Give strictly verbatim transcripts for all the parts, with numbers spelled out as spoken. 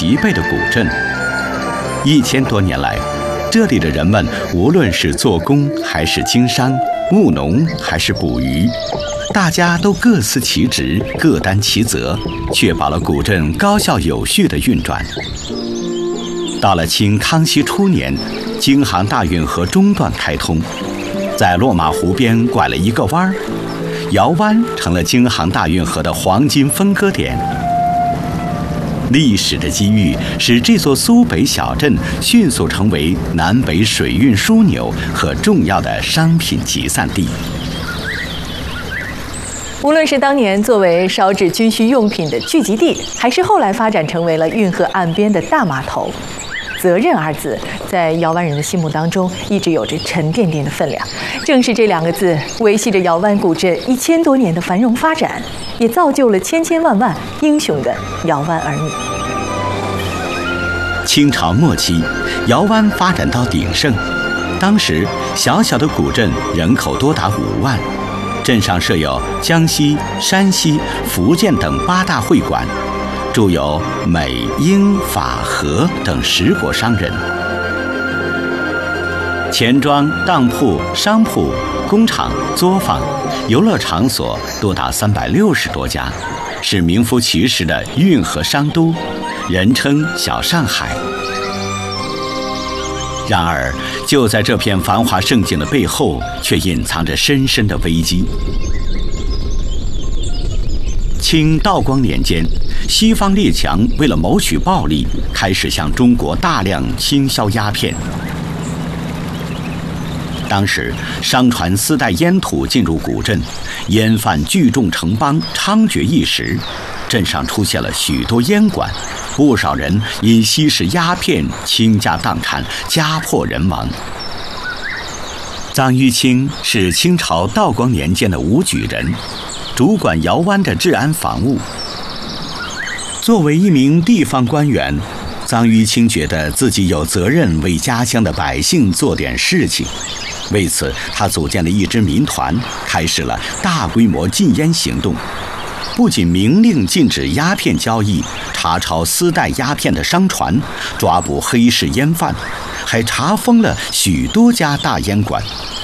齐备的古镇。一千多年来，这里的人们无论是做工还是经商、务农还是捕鱼，大家都各司其职，各担其责，确保了古镇高效有序的运转。到了清康熙初年，京杭大运河中段开通，在落马湖边拐了一个弯儿，姚湾成了京杭大运河的黄金分割点。历史的机遇使这座苏北小镇迅速成为南北水运枢纽和重要的商品集散地。 无论是当年作为烧制军需用品的聚集地，还是后来发展成为了运河岸边的大码头，责任二字在姚湾人的心目当中一直有着沉甸甸的分量。正是这两个字维系着姚湾古镇一千多年的繁荣发展，也造就了千千万万英雄的姚湾儿女。 清朝末期，姚湾发展到鼎盛，当时小小的古镇人口多达五万，镇上设有江西、山西、福建等八大会馆，驻有美、英、法、和等十国商人。钱庄、当铺、商铺、工厂、作坊、游乐场所多达三百六十多家，是名副其实的运河商都，人称小上海。然而，就在这片繁华盛景的背后，却隐藏着深深的危机。清道光年间，西方列强为了谋取暴利，开始向中国大量倾销鸦片。当时，商船私带烟土进入古镇，烟贩聚众成帮，猖獗一时，镇上出现了许多烟馆，不少人因吸食鸦片倾家荡产，家破人亡。臧玉清是清朝道光年间的武举人，主管姚湾的治安防务。作为一名地方官员，臧玉清觉得自己有责任为家乡的百姓做点事情。为此，他组建了一支民团，开始了大规模禁烟行动。不仅明令禁止鸦片交易，查抄私带鸦片的商船，抓捕黑市烟贩，还查封了许多家大烟馆。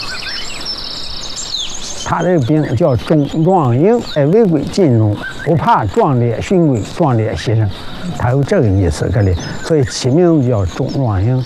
他这个兵叫中壮营，哎，违规禁用，不怕壮烈殉归，壮烈牺牲，他有这个意思这里，所以起名字叫中壮营。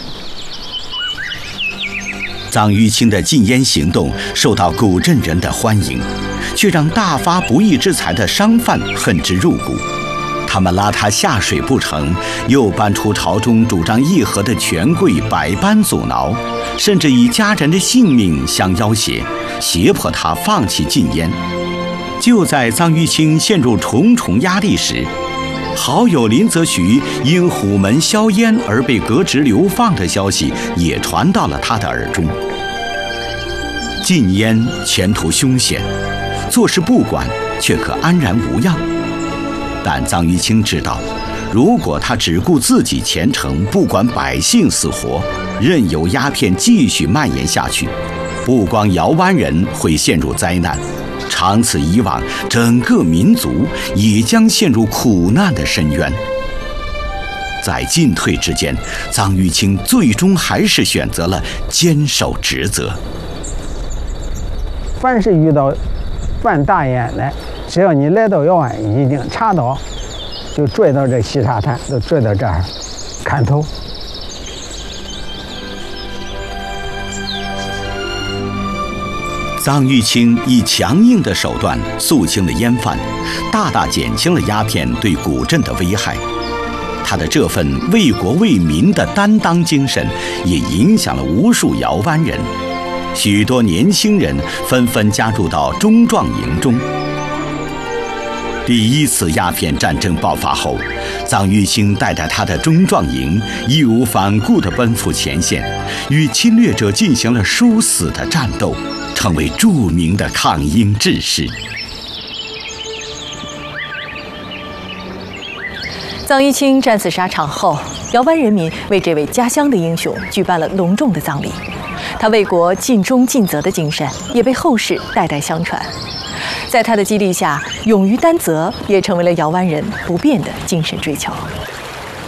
臧玉清的禁烟行动受到古镇人的欢迎，却让大发不义之财的商贩恨之入骨。他们拉他下水不成，又搬出朝中主张议和的权贵，百般阻挠，甚至以家人的性命相要挟，胁迫他放弃禁烟。就在臧玉清陷入重重压力时，好友林则徐因虎门销烟而被革职流放的消息也传到了他的耳中。禁烟前途凶险，坐视不管却可安然无恙。但臧玉清知道，如果他只顾自己前程，不管百姓死活，任由鸦片继续蔓延下去，不光姚湾人会陷入灾难，长此以往，整个民族也将陷入苦难的深渊。在进退之间，臧玉清最终还是选择了坚守职责。 凡是遇到贩大烟的，只要你来到姚湾，一定查到，就拽到这西沙滩，就拽到这儿砍头。 臧玉清以强硬的手段肃清了烟贩，大大减轻了鸦片对古镇的危害。他的这份为国为民的担当精神，也影响了无数姚湾人。许多年轻人纷纷加入到中壮营中。第一次鸦片战争爆发后，臧玉清带着他的中壮营义无反顾地奔赴前线，与侵略者进行了殊死的战斗，成为著名的抗英志士。 臧玉清战死沙场后，姚湾人民为这位家乡的英雄举办了隆重的葬礼。他为国尽忠尽责的精神也被后世代代相传。在他的激励下，勇于担责也成为了姚湾人不变的精神追求。